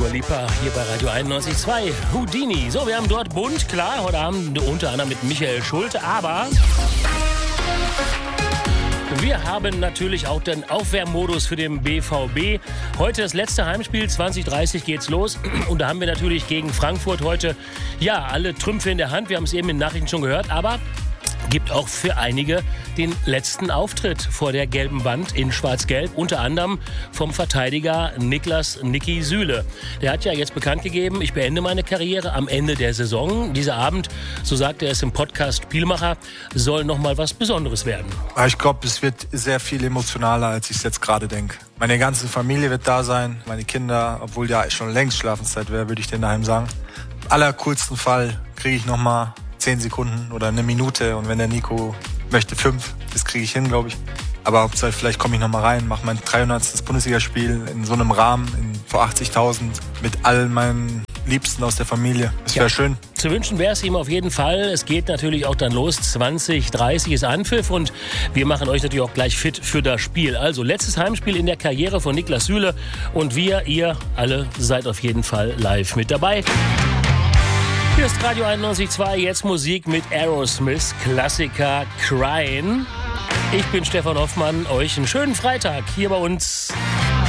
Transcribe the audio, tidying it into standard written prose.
Dua Lipa hier bei Radio 91.2. Houdini. So, wir haben dort bunt, klar, heute Abend unter anderem mit Michael Schulte, aber wir haben natürlich auch den Aufwärmmodus für den BVB. Heute das letzte Heimspiel, 20:30 geht's los. Und da haben wir natürlich gegen Frankfurt heute, ja, alle Trümpfe in der Hand. Wir haben es eben in den Nachrichten schon gehört, aber gibt auch für einige den letzten Auftritt vor der gelben Wand in Schwarz-Gelb, unter anderem vom Verteidiger Niklas Niki Süle. Der hat ja jetzt bekannt gegeben, ich beende meine Karriere am Ende der Saison. Dieser Abend, so sagt er es im Podcast Spielmacher, soll nochmal was Besonderes werden. Ich glaube, es wird sehr viel emotionaler, als ich es jetzt gerade denke. Meine ganze Familie wird da sein, meine Kinder, obwohl ja schon längst Schlafenszeit wäre, würde ich denen daheim sagen. Im allercoolsten Fall kriege ich nochmal 10 Sekunden oder eine Minute und wenn der Nico möchte 5, das kriege ich hin, glaube ich. Aber Hauptsache, vielleicht komme ich nochmal rein, mache mein 300. Bundesligaspiel in so einem Rahmen vor 80.000 mit all meinen Liebsten aus der Familie. Das wäre schön. Zu wünschen wäre es ihm auf jeden Fall. Es geht natürlich auch dann los. 20:30 ist Anpfiff und wir machen euch natürlich auch gleich fit für das Spiel. Also letztes Heimspiel in der Karriere von Niklas Süle und ihr alle seid auf jeden Fall live mit dabei. Hier ist Radio 91.2, jetzt Musik mit Aerosmith, Klassiker Crying. Ich bin Stefan Hoffmann, euch einen schönen Freitag hier bei uns